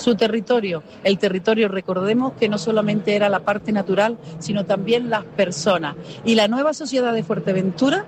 su territorio. El territorio, recordemos que no solamente era la parte natural, sino también las personas. Y la nueva sociedad de Fuerteventura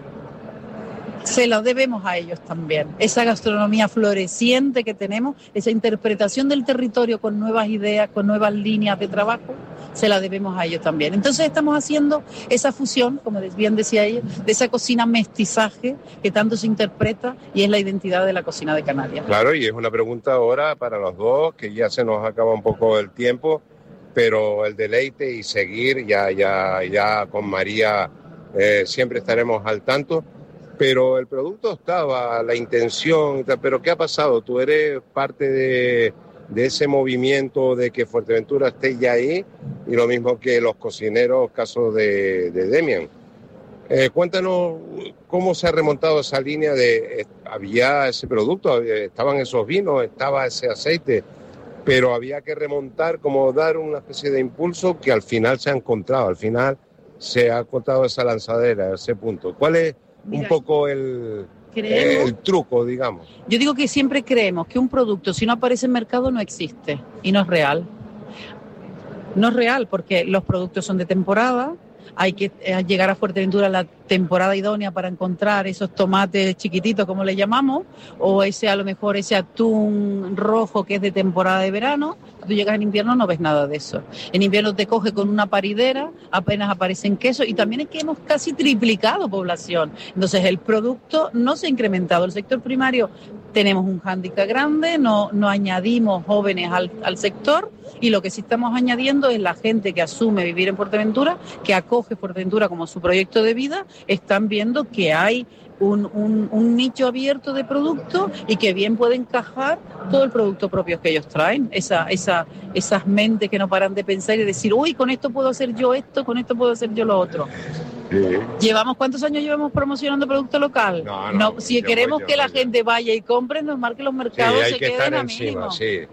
se lo debemos a ellos también. Esa gastronomía floreciente que tenemos, esa interpretación del territorio con nuevas ideas, con nuevas líneas de trabajo, se la debemos a ellos también. Entonces estamos haciendo esa fusión, como bien decía ella, de esa cocina mestizaje que tanto se interpreta y es la identidad de la cocina de Canarias. Claro, y es una pregunta ahora para los dos, que ya se nos acaba un poco el tiempo, pero el deleite y seguir ya con María siempre estaremos al tanto. Pero el producto estaba, la intención, pero ¿qué ha pasado? Tú eres parte de ese movimiento de que Fuerteventura esté ya ahí, y lo mismo que los cocineros, caso de Demian. Cuéntanos cómo se ha remontado esa línea de, había ese producto, estaban esos vinos, estaba ese aceite, pero había que remontar, como dar una especie de impulso que al final se ha encontrado, al final se ha encontrado esa lanzadera, ese punto. ¿Cuál es un poco el truco, digamos? Yo digo que siempre creemos que un producto, si no aparece en mercado, no existe y no es real. No es real porque los productos son de temporada, hay que llegar a Fuerteventura la temporada idónea para encontrar esos tomates chiquititos, como le llamamos, o a lo mejor ese atún rojo que es de temporada de verano. Tú llegas en invierno, no ves nada de eso. En invierno te coge con una paridera, apenas aparecen quesos, y también es que hemos casi triplicado población. Entonces el producto no se ha incrementado. El sector primario tenemos un hándicap grande, no añadimos jóvenes al sector, y lo que sí estamos añadiendo es la gente que asume vivir en Fuerteventura, que acoge Fuerteventura como su proyecto de vida. Están viendo que hay un nicho abierto de productos y que bien puede encajar todo el producto propio que ellos traen, esas mentes que no paran de pensar y decir, uy, con esto puedo hacer yo esto, con esto puedo hacer yo lo otro. Sí. ¿Cuántos años llevamos promocionando producto local? No, si queremos que la gente vaya y compre, es normal que los mercados se queden a mínimo. Sí.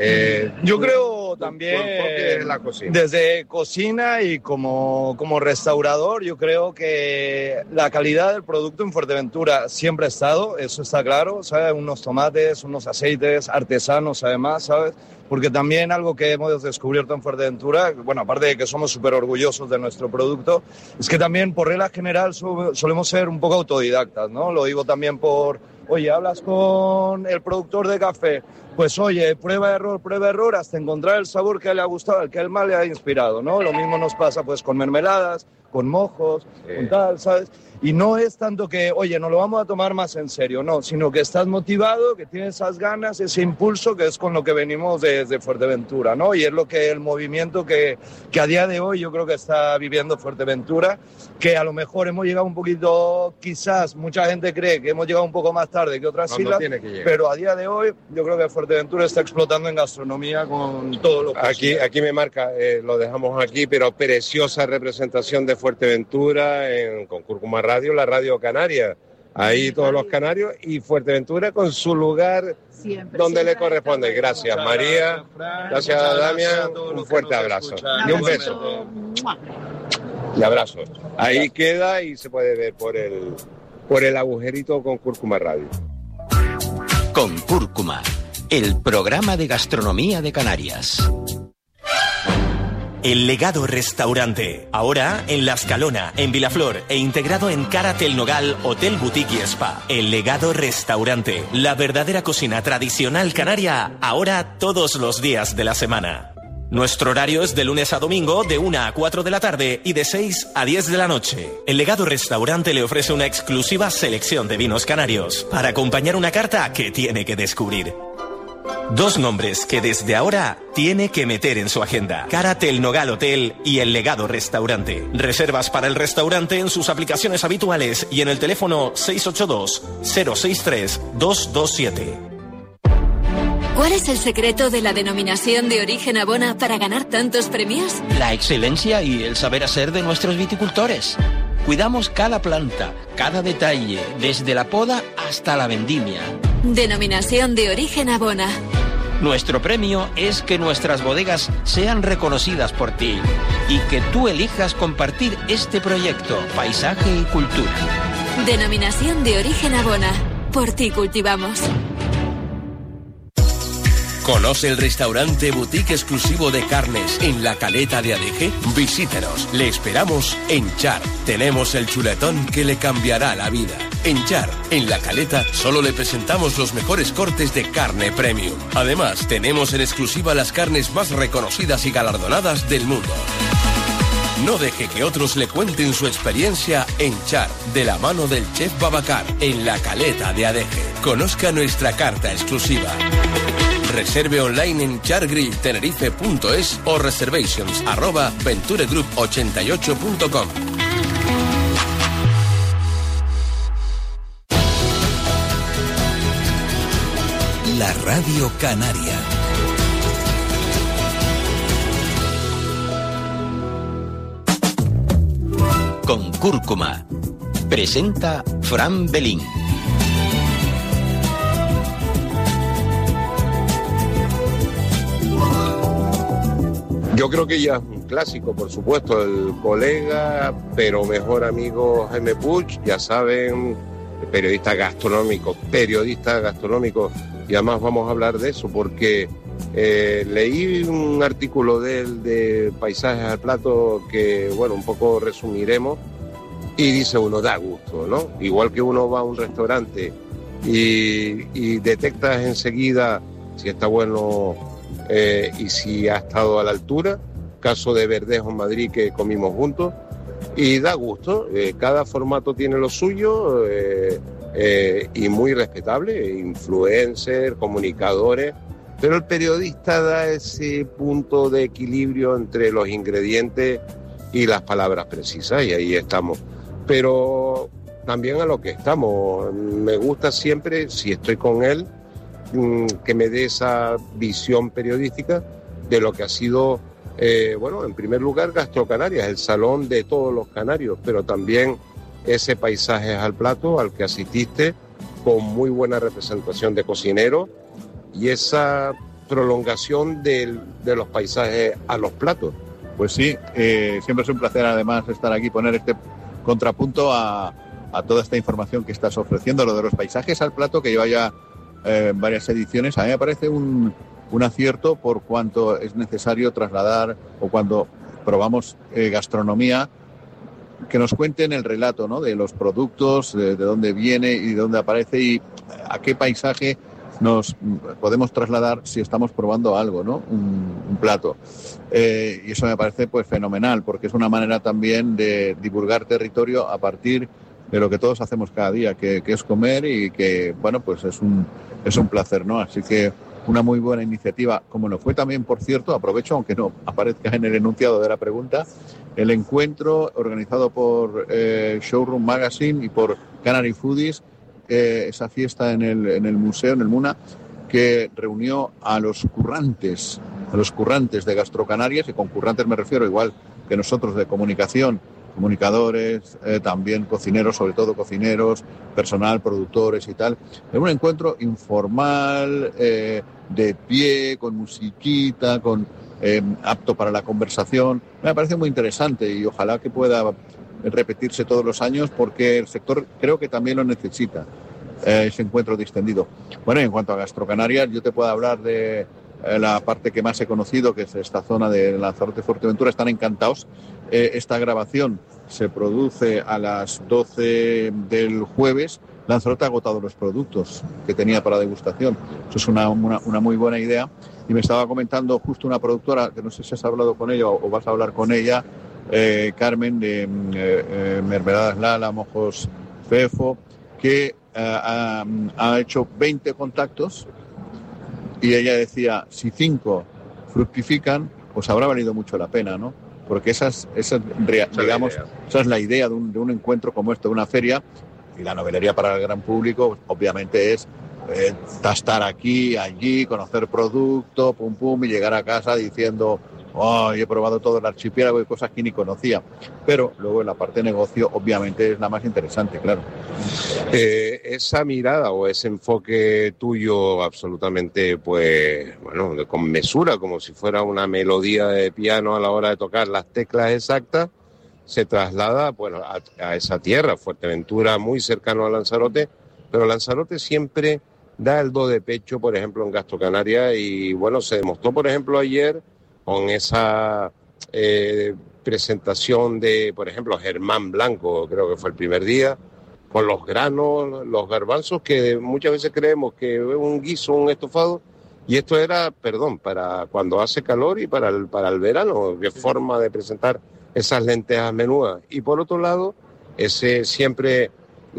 Yo creo también la cocina. Desde cocina y como restaurador, yo creo que la calidad del producto en Fuerteventura siempre ha estado, eso está claro, ¿sabes? Unos tomates, unos aceites artesanos además, ¿sabes? Porque también algo que hemos descubierto en Fuerteventura, bueno, aparte de que somos súper orgullosos de nuestro producto, es que también por regla general solemos ser un poco autodidactas, ¿no? Lo digo también oye, hablas con el productor de café, pues oye, prueba error, hasta encontrar el sabor que le ha gustado, el que él más le ha inspirado, ¿no? Lo mismo nos pasa pues con mermeladas, con mojos, con tal, ¿sabes? Y no es tanto que, oye, nos lo vamos a tomar más en serio, no, sino que estás motivado, que tienes esas ganas, ese impulso, que es con lo que venimos desde Fuerteventura, ¿no? Y es lo que el movimiento que a día de hoy yo creo que está viviendo Fuerteventura, que a lo mejor hemos llegado un poquito, quizás mucha gente cree que hemos llegado un poco más tarde que otras islas, pero a día de hoy yo creo que Fuerteventura está explotando en gastronomía con todo lo que... Aquí me marca, lo dejamos aquí, pero preciosa representación de Fuerteventura con Cúrcuma Radio, la radio canaria. Ahí todos los canarios y Fuerteventura con su lugar donde le corresponde. Gracias María, gracias Damián, un fuerte abrazo y un beso. Y abrazo. Ahí queda y se puede ver por el agujerito con Cúrcuma Radio. Con Cúrcuma, el programa de gastronomía de Canarias. El Legado Restaurante, ahora en La Escalona, en Vilaflor e integrado en Caratel El Nogal, Hotel Boutique y Spa. El Legado Restaurante, la verdadera cocina tradicional canaria, ahora todos los días de la semana. Nuestro horario es de lunes a domingo, de 1 a 4 de la tarde y de 6 a 10 de la noche. El Legado Restaurante le ofrece una exclusiva selección de vinos canarios para acompañar una carta que tiene que descubrir. 2 nombres que desde ahora tiene que meter en su agenda: Caratel El Nogal Hotel y El Legado Restaurante. Reservas para el restaurante en sus aplicaciones habituales y en el teléfono 682-063-227. ¿Cuál es el secreto de la denominación de origen Abona para ganar tantos premios? La excelencia y el saber hacer de nuestros viticultores. Cuidamos cada planta, cada detalle, desde la poda hasta la vendimia. Denominación de origen Abona. Nuestro premio es que nuestras bodegas sean reconocidas por ti y que tú elijas compartir este proyecto, paisaje y cultura. Denominación de origen Abona. Por ti cultivamos. ¿Conoce el restaurante boutique exclusivo de carnes en la Caleta de Adeje? Visítenos, le esperamos en Char. Tenemos el chuletón que le cambiará la vida. En Char, en la Caleta, solo le presentamos los mejores cortes de carne premium. Además, tenemos en exclusiva las carnes más reconocidas y galardonadas del mundo. No deje que otros le cuenten su experiencia en Char, de la mano del chef Babacar, en la Caleta de Adeje. Conozca nuestra carta exclusiva. Reserve online en chargrilltenerife.es o reservations@venturegroup88.com. La Radio Canaria. Con cúrcuma. Presenta Fran Belín. Yo creo que ya es un clásico, por supuesto, el colega, pero mejor amigo Jaime Puig, ya saben, periodista gastronómico, y además vamos a hablar de eso, porque leí un artículo de él de Paisajes al Plato que, bueno, un poco resumiremos, y dice uno, da gusto, ¿no? Igual que uno va a un restaurante y detectas enseguida si está bueno y si ha estado a la altura, caso de Verdejo en Madrid que comimos juntos, y da gusto, cada formato tiene lo suyo y muy respetable, influencers, comunicadores, pero el periodista da ese punto de equilibrio entre los ingredientes y las palabras precisas, y ahí estamos. Pero también a lo que estamos, me gusta siempre, si estoy con él, que me dé esa visión periodística de lo que ha sido, bueno, en primer lugar GastroCanarias, el salón de todos los canarios, pero también ese Paisajes al Plato al que asististe con muy buena representación de cocineros y esa prolongación de los paisajes a los platos. Pues sí, siempre es un placer además estar aquí, poner este contrapunto a toda esta información que estás ofreciendo, lo de los paisajes al plato, que lleva ya varias ediciones. A mí me parece un acierto por cuanto es necesario trasladar, o cuando probamos gastronomía, que nos cuenten el relato, ¿no?, de los productos, de dónde viene y de dónde aparece y a qué paisaje nos podemos trasladar si estamos probando algo, ¿no?, un plato. Y eso me parece pues fenomenal, porque es una manera también de divulgar territorio a partir de lo que todos hacemos cada día, que es comer, y que, bueno, pues es un placer, ¿no? Así que una muy buena iniciativa, como lo fue también, por cierto, aprovecho, aunque no aparezca en el enunciado de la pregunta, el encuentro organizado por Showroom Magazine y por Canary Foodies, esa fiesta en el museo, en el MUNA, que reunió a los currantes de GastroCanarias, y con currantes me refiero igual que nosotros de comunicación, comunicadores, también cocineros, sobre todo cocineros, personal, productores y tal. Es un encuentro informal, de pie, con musiquita, apto para la conversación. Me parece muy interesante y ojalá que pueda repetirse todos los años, porque el sector creo que también lo necesita, ese encuentro distendido. Bueno, y en cuanto a GastroCanarias, yo te puedo hablar de la parte que más he conocido, que es esta zona de Lanzarote, Fuerteventura. Están encantados. Esta grabación se produce a las 12 del jueves. Lanzarote ha agotado los productos que tenía para degustación. Eso es una muy buena idea. Y me estaba comentando justo una productora, que no sé si has hablado con ella o vas a hablar con ella, Carmen, de Mermeladas Lala, Mojos Fefo, que ha hecho 20 contactos, y ella decía, si 5 fructifican, pues habrá valido mucho la pena, ¿no? Porque esa es la idea de un encuentro como este, de una feria. Y la novelería para el gran público, obviamente, es estar aquí, allí, conocer producto, pum pum, y llegar a casa diciendo, oh, he probado todo el archipiélago y cosas que ni conocía. Pero luego en la parte de negocio, obviamente, es la más interesante, claro. Esa mirada o ese enfoque tuyo absolutamente, pues, bueno, con mesura, como si fuera una melodía de piano a la hora de tocar las teclas exactas, se traslada, bueno, a esa tierra, Fuerteventura, muy cercano a Lanzarote, pero Lanzarote siempre da el do de pecho, por ejemplo, en Gastro Canaria, y bueno, se demostró, por ejemplo, ayer con esa presentación de, por ejemplo, Germán Blanco, creo que fue el primer día, con los granos, los garbanzos, que muchas veces creemos que es un guiso, un estofado, y esto era, para cuando hace calor y para el verano, qué forma de presentar esas lentejas menudas. Y por otro lado, ese siempre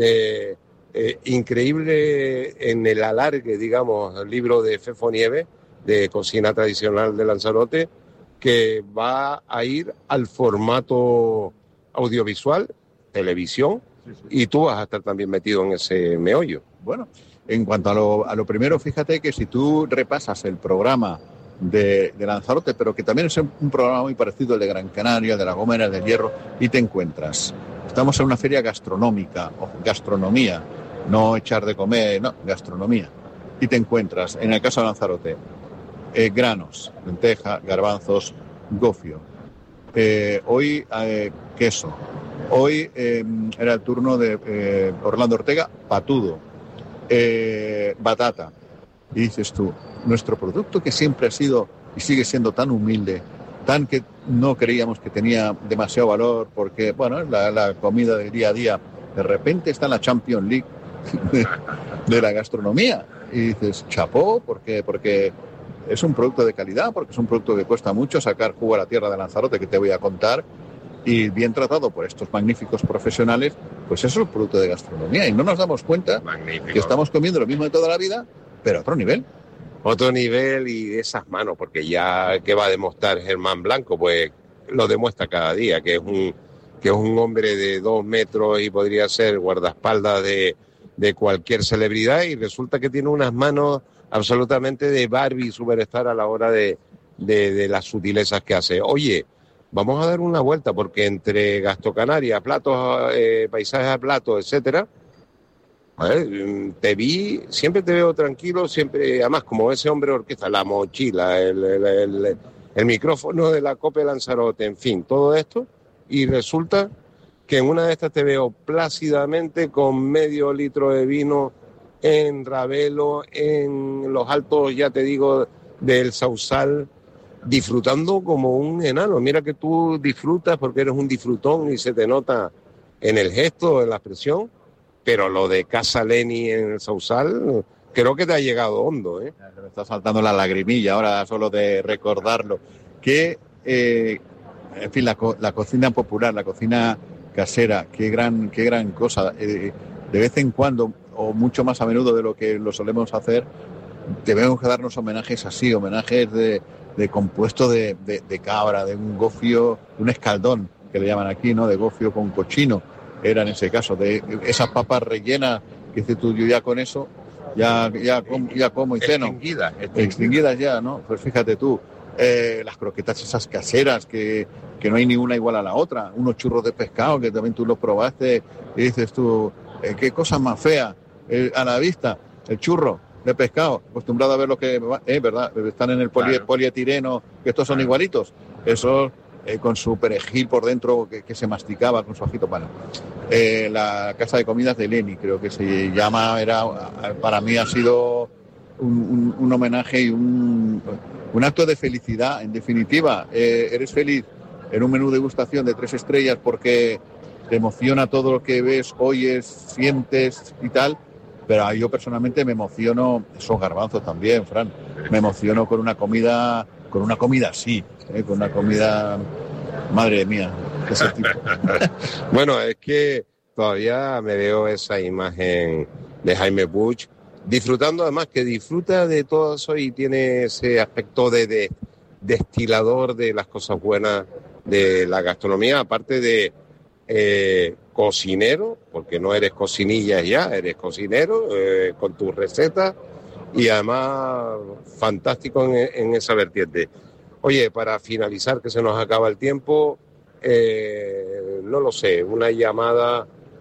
increíble en el alargue, digamos, el libro de Fefo Nieves, de cocina tradicional de Lanzarote, que va a ir al formato audiovisual, televisión, y tú vas a estar también metido en ese meollo. Bueno, en cuanto a lo primero, fíjate que si tú repasas el programa de Lanzarote, pero que también es un programa muy parecido al de Gran Canaria, de La Gomera, del Hierro, y te encuentras. Estamos en una feria gastronómica, o gastronomía, no echar de comer, no, gastronomía. Y te encuentras, en el caso de Lanzarote, granos, lenteja, garbanzos, gofio. Hoy queso. Hoy era el turno de Orlando Ortega, patudo, batata. Y dices tú, nuestro producto que siempre ha sido y sigue siendo tan humilde, tan que no creíamos que tenía demasiado valor, porque, bueno, la comida del día a día, de repente está en la Champions League de la gastronomía. Y dices, chapó, porque es un producto de calidad, porque es un producto que cuesta mucho sacar jugo a la tierra de Lanzarote, que te voy a contar, y bien tratado por estos magníficos profesionales, pues eso es un producto de gastronomía. Y no nos damos cuenta que estamos comiendo lo mismo de toda la vida, pero a otro nivel. Otro nivel y de esas manos, porque ya que va a demostrar Germán Blanco, pues lo demuestra cada día, que es un hombre de 2 metros y podría ser guardaespaldas de cualquier celebridad, y resulta que tiene unas manos absolutamente de Barbie Superstar a la hora de las sutilezas que hace. Oye, vamos a dar una vuelta, porque entre Gastro Canaria, platos, paisajes a platos, etcétera, siempre te veo tranquilo, siempre, además como ese hombre de orquesta, la mochila, el micrófono de la Copa de Lanzarote, en fin, todo esto, y resulta que en una de estas te veo plácidamente con medio litro de vino en Ravelo, en los altos, ya te digo, del Sausal, disfrutando como un enano. Mira que tú disfrutas porque eres un disfrutón y se te nota en el gesto, en la expresión, pero lo de Casa Leni en el Sausal creo que te ha llegado hondo, ¿eh? Me está saltando la lagrimilla ahora solo de recordarlo. Que, en fin, la cocina popular, la cocina casera, qué gran cosa. De vez en cuando, o mucho más a menudo de lo que lo solemos hacer, debemos darnos homenajes así, homenajes de compuesto de cabra, de un gofio, un escaldón, que le llaman aquí, ¿no? De gofio con cochino, era en ese caso, de esas papas rellenas, que dices tú, yo ya con eso, ya como y ceno. Extinguidas ya, ¿no? Pues fíjate tú, las croquetas esas caseras, que no hay ninguna igual a la otra, unos churros de pescado, que también tú los probaste, y dices tú, qué cosa más fea, a la vista, el churro de pescado, acostumbrado a ver lo que, ¿verdad? Están en el polietileno, que estos son igualitos, esos con su perejil por dentro que se masticaba con su ajito. Bueno, la casa de comidas de Leni, creo que se llama, para mí ha sido un homenaje y un acto de felicidad, en definitiva. Eres feliz en un menú de degustación de 3 estrellas porque te emociona todo lo que ves, oyes, sientes y tal. Pero yo personalmente me emociono, son garbanzos también, Fran, me emociono con una comida así, con una comida, madre mía, de ese tipo. Bueno, es que todavía me veo esa imagen de Jaime Puig, disfrutando, además que disfruta de todo eso y tiene ese aspecto de destilador de las cosas buenas de la gastronomía, aparte de cocinero, porque no eres cocinilla ya, eres cocinero con tus recetas, y además fantástico en esa vertiente. Oye, para finalizar, que se nos acaba el tiempo, no lo sé, una llamada,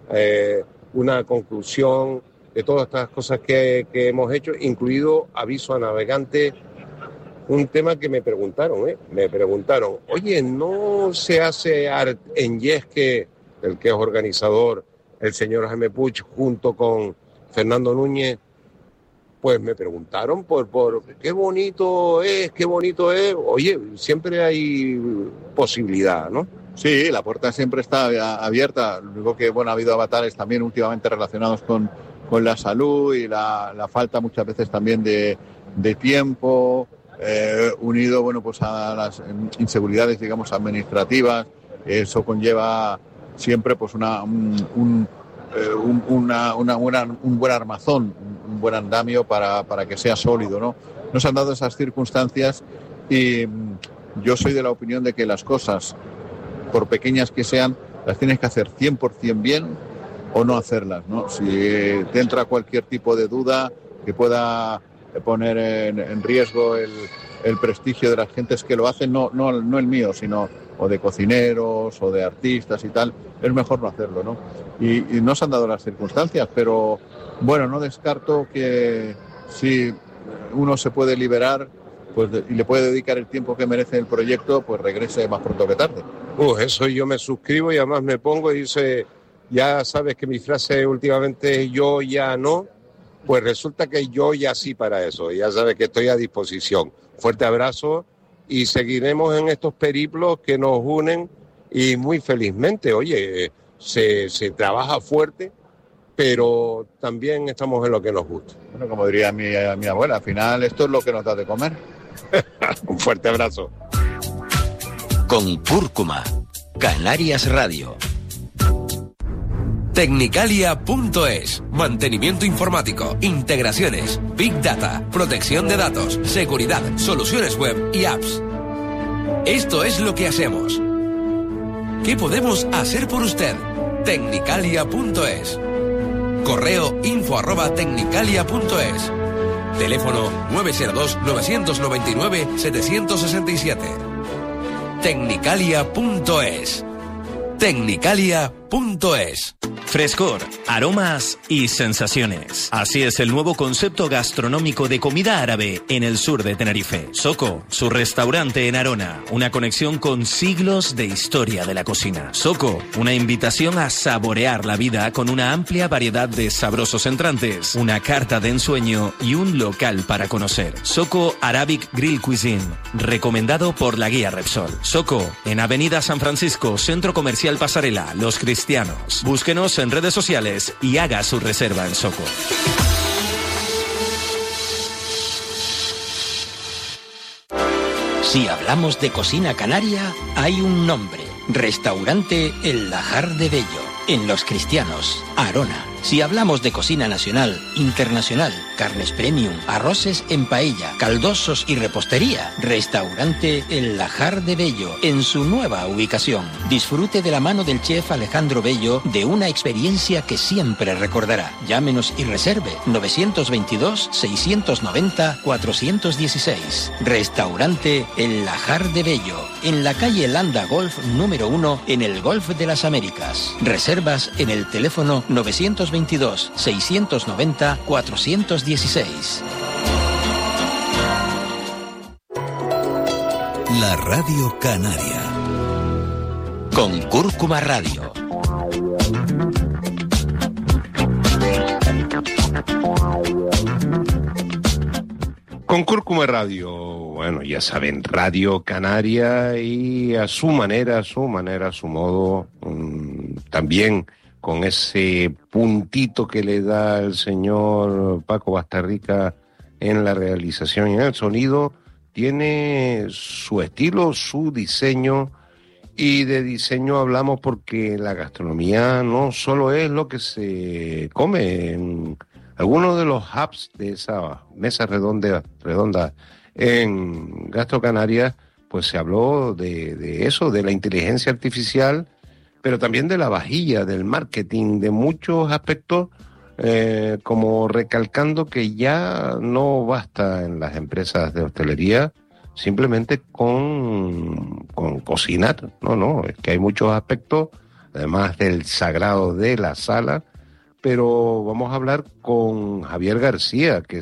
una conclusión de todas estas cosas que hemos hecho, incluido aviso a navegante, un tema que me preguntaron, oye, ¿no se hace en Yesque, el que es organizador, el señor Jaime Puig, junto con Fernando Núñez, pues me preguntaron por qué bonito es. Oye, siempre hay posibilidad, ¿no? Sí, la puerta siempre está abierta. Lo único que, bueno, ha habido avatares también últimamente relacionados con la salud y la falta muchas veces también de tiempo, unido, bueno, pues a las inseguridades, digamos, administrativas. Eso conlleva siempre pues un buen armazón, un buen andamio para que sea sólido, ¿no? Nos han dado esas circunstancias y yo soy de la opinión de que las cosas, por pequeñas que sean, las tienes que hacer 100% bien o no hacerlas, ¿no? Si te entra cualquier tipo de duda que pueda poner en riesgo el prestigio de las gentes que lo hacen, no el mío, sino o de cocineros o de artistas y tal, es mejor no hacerlo, ¿no? Y no se han dado las circunstancias, pero bueno, no descarto que si uno se puede liberar pues y le puede dedicar el tiempo que merece el proyecto, pues regrese más pronto que tarde. Eso yo me suscribo y además me pongo y dice, ya sabes que mi frase últimamente es yo ya no, pues resulta que yo ya sí para eso, ya sabes que estoy a disposición. Fuerte abrazo y seguiremos en estos periplos que nos unen y muy felizmente, oye, se trabaja fuerte, pero también estamos en lo que nos gusta. Bueno, como diría mi abuela, al final esto es lo que nos da de comer. Un fuerte abrazo. Con Cúrcuma, Canarias Radio. Tecnicalia.es. Mantenimiento informático, integraciones, Big Data, protección de datos, seguridad, soluciones web y apps. Esto es lo que hacemos. ¿Qué podemos hacer por usted? Tecnicalia.es. Correo info@tecnicalia.es. Teléfono 902-999-767. Tecnicalia.es. Tecnicalia.es. Frescor, aromas y sensaciones. Así es el nuevo concepto gastronómico de comida árabe en el sur de Tenerife. Soko, su restaurante en Arona, una conexión con siglos de historia de la cocina. Soko, una invitación a saborear la vida con una amplia variedad de sabrosos entrantes, una carta de ensueño y un local para conocer. Soko Arabic Grill Cuisine, recomendado por la guía Repsol. Soko, en Avenida San Francisco, Centro Comercial Pasarela, Los Cristianos. Búsquenos en redes sociales y haga su reserva en Soko. Si hablamos de cocina canaria, hay un nombre. Restaurante El Lajar de Bello, en Los Cristianos, Arona. Si hablamos de cocina nacional, internacional, carnes premium, arroces en paella, caldosos y repostería, Restaurante El Lajar de Bello, en su nueva ubicación. Disfrute de la mano del chef Alejandro Bello de una experiencia que siempre recordará. Llámenos y reserve 922-690-416. Restaurante El Lajar de Bello, en la calle Landa Golf número 1, en el Golf de las Américas. Reservas en el teléfono 922-690-416. La Radio Canaria. Con Cúrcuma Radio. Con Cúrcuma Radio, bueno, ya saben, Radio Canaria y a su manera, a su modo, también con ese puntito que le da el señor Paco Bastarrica en la realización y en el sonido, tiene su estilo, su diseño, y de diseño hablamos porque la gastronomía no solo es lo que se come. En algunos de los hubs de esa mesa redonda en Gastro Canarias, pues se habló de eso, de la inteligencia artificial, pero también de la vajilla, del marketing, de muchos aspectos, como recalcando que ya no basta en las empresas de hostelería simplemente con cocinar, no, es que hay muchos aspectos, además del sagrado de la sala, pero vamos a hablar con Javier García, que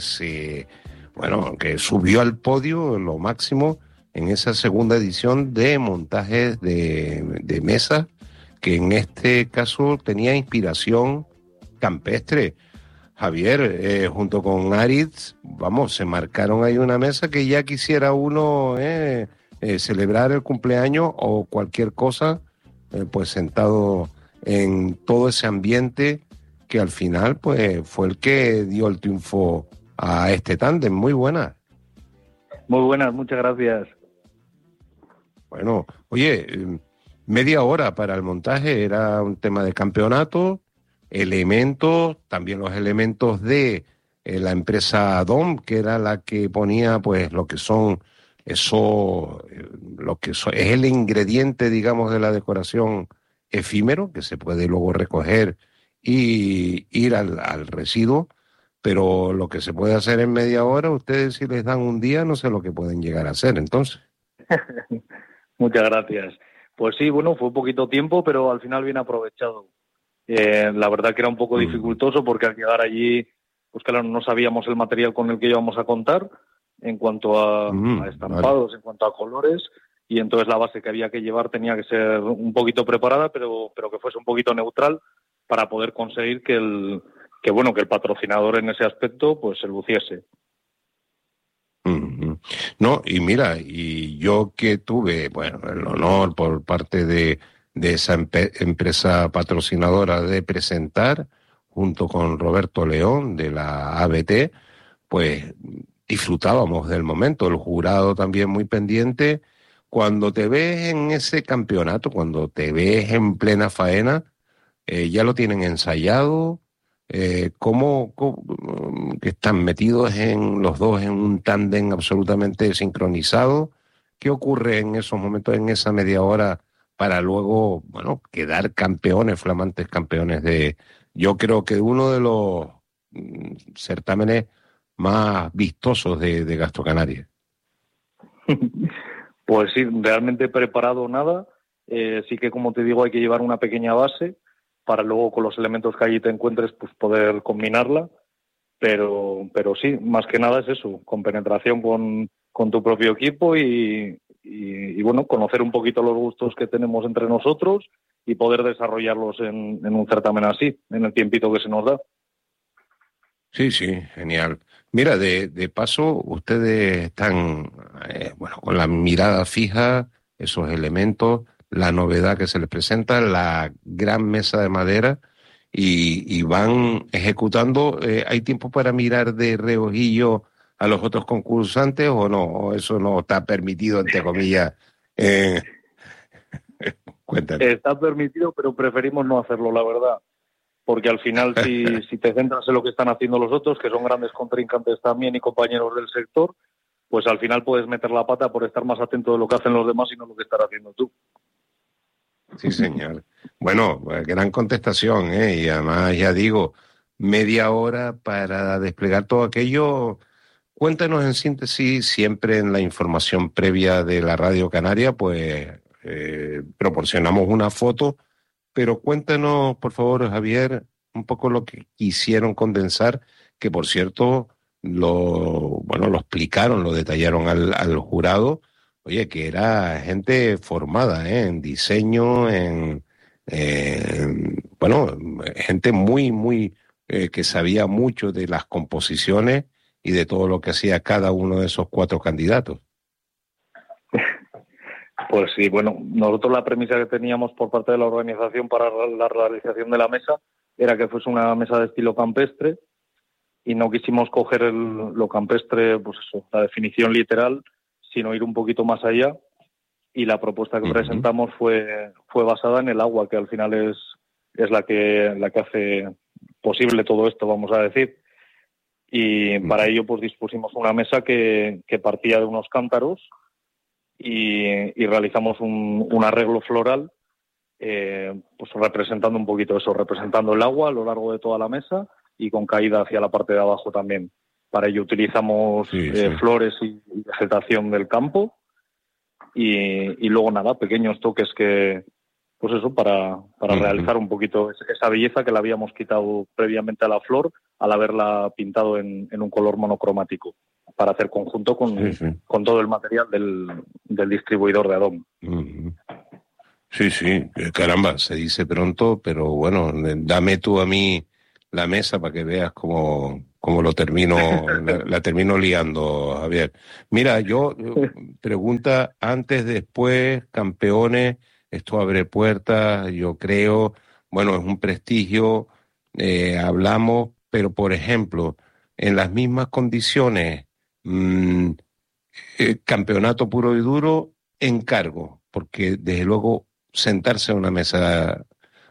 subió al podio lo máximo en esa segunda edición de montajes de mesa, que en este caso tenía inspiración campestre. Javier, junto con Aritz, vamos, se marcaron ahí una mesa que ya quisiera uno celebrar el cumpleaños o cualquier cosa, pues sentado en todo ese ambiente que al final pues fue el que dio el triunfo a este tándem. Muy buenas. Muy buenas, muchas gracias. Bueno, oye, media hora para el montaje, era un tema de campeonato, elementos, también los elementos de la empresa DOM, que era la que ponía pues lo que son es el ingrediente, digamos, de la decoración efímero, que se puede luego recoger y ir al residuo, pero lo que se puede hacer en media hora, ustedes si les dan un día, no sé lo que pueden llegar a hacer, entonces. Muchas gracias. Pues sí, bueno, fue poquito tiempo, pero al final bien aprovechado. La verdad que era un poco dificultoso porque al llegar allí, pues claro, no sabíamos el material con el que íbamos a contar en cuanto a estampados, vale, en cuanto a colores, y entonces la base que había que llevar tenía que ser un poquito preparada, pero que fuese un poquito neutral para poder conseguir que el patrocinador en ese aspecto pues se luciese. No, y mira, y yo que tuve, bueno, el honor por parte de esa empresa patrocinadora de presentar, junto con Roberto León de la ABT, pues disfrutábamos del momento, el jurado también muy pendiente. Cuando te ves en ese campeonato, cuando te ves en plena faena, ya lo tienen ensayado. ¿Cómo que están metidos los dos en un tándem absolutamente sincronizado? ¿Qué ocurre en esos momentos, en esa media hora, para luego, bueno, quedar campeones, flamantes campeones yo creo que uno de los certámenes más vistosos de Gastrocanaria? Pues sí, realmente preparado nada. Sí que, como te digo, hay que llevar una pequeña base para luego con los elementos que allí te encuentres pues poder combinarla, pero sí, más que nada es eso, con penetración con tu propio equipo y bueno, conocer un poquito los gustos que tenemos entre nosotros y poder desarrollarlos en un certamen así, en el tiempito que se nos da. Sí, genial. Mira, de paso, ustedes están con la mirada fija, esos elementos, la novedad que se les presenta, la gran mesa de madera, y van ejecutando. ¿Hay tiempo para mirar de reojillo a los otros concursantes o no? ¿O eso no está permitido, entre comillas? Cuéntame. Está permitido, pero preferimos no hacerlo, la verdad. Porque al final, si te centras en lo que están haciendo los otros, que son grandes contrincantes también y compañeros del sector, pues al final puedes meter la pata por estar más atento de lo que hacen los demás y no lo que estás haciendo tú. Sí, señor. Bueno, gran contestación, y además, ya digo, media hora para desplegar todo aquello. Cuéntanos en síntesis, siempre en la información previa de la Radio Canaria, pues proporcionamos una foto, pero cuéntanos, por favor, Javier, un poco lo que quisieron condensar, que por cierto lo explicaron, lo detallaron al jurado. Oye, que era gente formada en diseño, gente muy que sabía mucho de las composiciones y de todo lo que hacía cada uno de esos 4 candidatos. Pues sí, bueno, nosotros la premisa que teníamos por parte de la organización para la realización de la mesa era que fuese una mesa de estilo campestre y no quisimos coger lo campestre, pues eso, la definición literal, sino ir un poquito más allá, y la propuesta que presentamos fue basada en el agua, que al final es la que hace posible todo esto, vamos a decir. Y para ello pues dispusimos una mesa que partía de unos cántaros y realizamos un arreglo floral, pues representando un poquito eso, representando el agua a lo largo de toda la mesa y con caída hacia la parte de abajo también. Para ello utilizamos flores y vegetación del campo y luego nada, pequeños toques que, pues eso, para realizar un poquito esa belleza que le habíamos quitado previamente a la flor al haberla pintado en un color monocromático, para hacer conjunto con todo el material del distribuidor de Adom. Sí, caramba, se dice pronto, pero bueno, dame tú a mí la mesa para que veas cómo lo termino, la termino liando, Javier. Mira, yo pregunta antes, después, campeones, esto abre puertas, yo creo, bueno, es un prestigio, hablamos, pero por ejemplo, en las mismas condiciones, campeonato puro y duro, encargo, porque desde luego sentarse a una mesa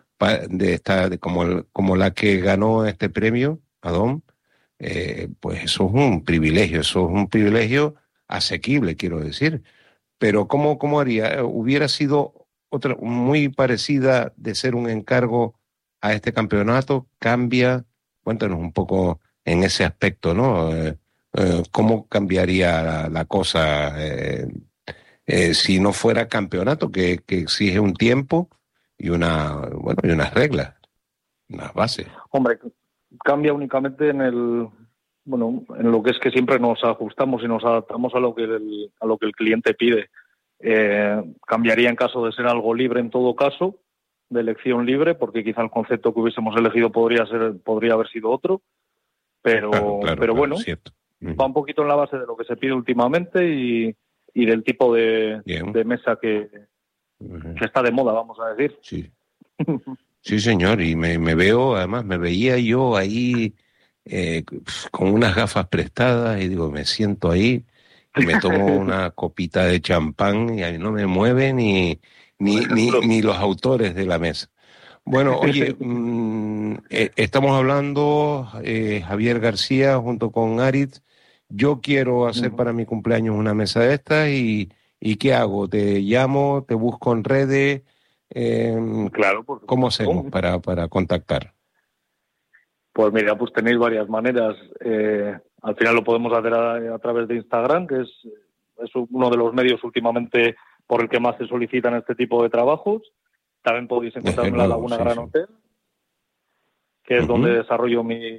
como la que ganó este premio, Adón, pues eso es un privilegio asequible, quiero decir. Pero ¿cómo haría? ¿Hubiera sido otra muy parecida de ser un encargo a este campeonato? ¿Cambia? Cuéntanos un poco en ese aspecto, ¿no? ¿Cómo cambiaría la cosa si no fuera campeonato, que exige un tiempo y unas reglas, unas bases? Hombre, cambia únicamente en lo que es que siempre nos ajustamos y nos adaptamos a lo que el cliente pide. Cambiaría en caso de ser algo libre, en todo caso, de elección libre, porque quizá el concepto que hubiésemos elegido podría haber sido otro, pero bueno, va un poquito en la base de lo que se pide últimamente y del tipo de mesa que está de moda, vamos a decir. Sí. Sí, señor, y me veía yo ahí con unas gafas prestadas y digo, me siento ahí y me tomo una copita de champán y ahí no me mueven ni los autores de la mesa. Bueno, oye, estamos hablando, Javier García junto con Aritz. Yo quiero hacer para mi cumpleaños una mesa de estas y ¿qué hago? ¿Te llamo? ¿Te busco en redes? Claro. ¿Cómo hacemos para contactar? Pues mira, pues tenéis varias maneras. Al final lo podemos hacer a través de Instagram, que es uno de los medios últimamente por el que más se solicitan este tipo de trabajos. También podéis encontrarme en la Laguna Gran Hotel, que es donde desarrollo mi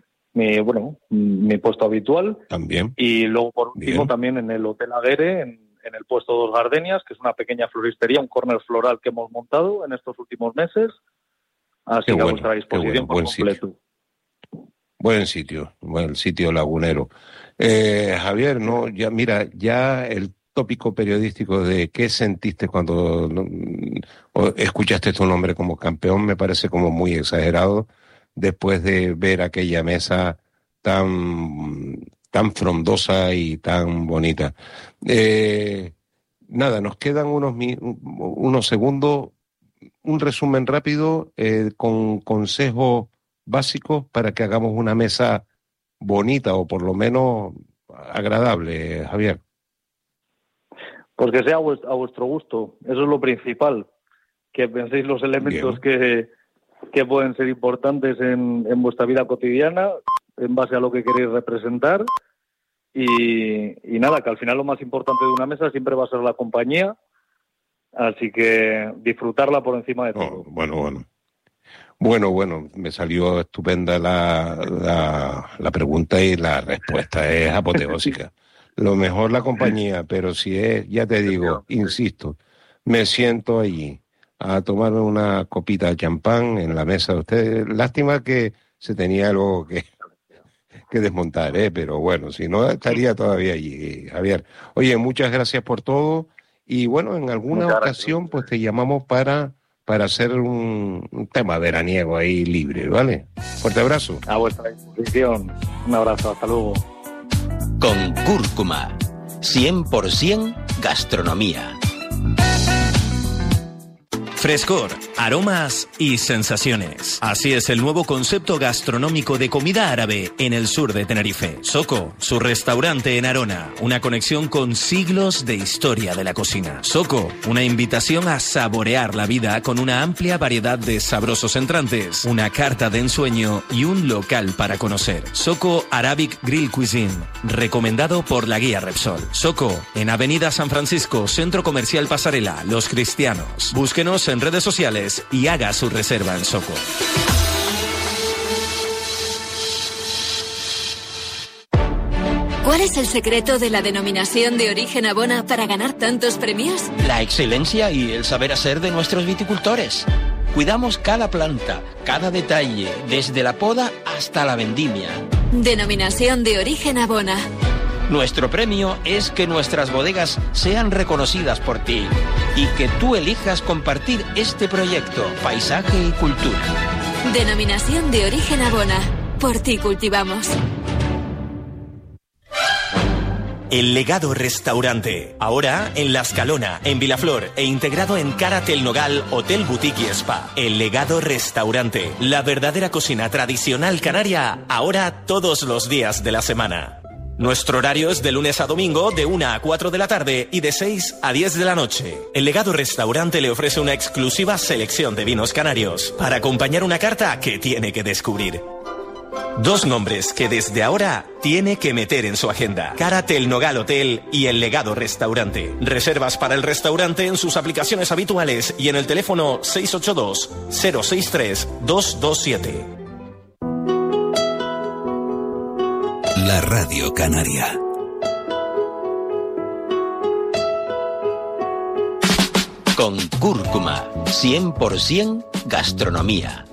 puesto habitual. También. Y luego, por último, también en el Hotel Aguere, en el puesto Dos Gardenias, que es una pequeña floristería, un corner floral que hemos montado en estos últimos meses. Así que a vuestra disposición por completo. Buen sitio lagunero. Javier, ya el tópico periodístico de qué sentiste cuando escuchaste tu nombre como campeón me parece como muy exagerado después de ver aquella mesa tan frondosa y tan bonita. Nos quedan unos segundos, un resumen rápido con consejos básicos para que hagamos una mesa bonita o por lo menos agradable, Javier. Pues que sea a vuestro gusto, eso es lo principal, que penséis los elementos que pueden ser importantes en vuestra vida cotidiana, en base a lo que queréis representar, y nada, que al final lo más importante de una mesa siempre va a ser la compañía, así que disfrutarla por encima de todo. Bueno, me salió estupenda la pregunta y la respuesta es apoteósica. Lo mejor la compañía, pero si es, ya te digo, insisto, me siento allí a tomarme una copita de champán en la mesa de ustedes. Lástima que se tenía algo que desmontar, pero bueno, si no estaría todavía allí, Javier. Oye, muchas gracias por todo y bueno, en alguna ocasión pues te llamamos para hacer un tema veraniego ahí libre, ¿vale? Fuerte abrazo. A vuestra disposición. Un abrazo, hasta luego. Con Cúrcuma, 100% gastronomía. Frescor, aromas y sensaciones. Así es el nuevo concepto gastronómico de comida árabe en el sur de Tenerife. Soko, su restaurante en Arona, una conexión con siglos de historia de la cocina. Soko, una invitación a saborear la vida con una amplia variedad de sabrosos entrantes, una carta de ensueño y un local para conocer. Soko Arabic Grill Cuisine, recomendado por la guía Repsol. Soko, en Avenida San Francisco, Centro Comercial Pasarela, Los Cristianos. Búsquenos en redes sociales y haga su reserva en Soko. ¿Cuál es el secreto de la denominación de origen Abona para ganar tantos premios? La excelencia y el saber hacer de nuestros viticultores. Cuidamos cada planta, cada detalle, desde la poda hasta la vendimia. Denominación de origen Abona. Nuestro premio es que nuestras bodegas sean reconocidas por ti y que tú elijas compartir este proyecto, paisaje y cultura. Denominación de origen Abona. Por ti cultivamos. El Legado Restaurante, ahora en La Escalona, en Vilaflor e integrado en Caratel Nogal, Hotel Boutique y Spa. El Legado Restaurante, la verdadera cocina tradicional canaria, ahora todos los días de la semana. Nuestro horario es de lunes a domingo, de 1 a 4 de la tarde y de 6 a 10 de la noche. El Legado Restaurante le ofrece una exclusiva selección de vinos canarios para acompañar una carta que tiene que descubrir. 2 nombres que desde ahora tiene que meter en su agenda: Caratel Nogal Hotel y El Legado Restaurante. Reservas para el restaurante en sus aplicaciones habituales y en el teléfono 682 063 227. La Radio Canaria. Con cúrcuma, 100% gastronomía.